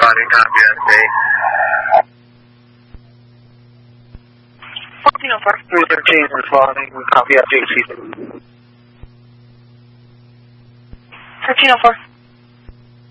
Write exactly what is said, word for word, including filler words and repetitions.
responding, copy on me. fourteen oh four. three thirteen responding, copy on J C. thirteen oh four.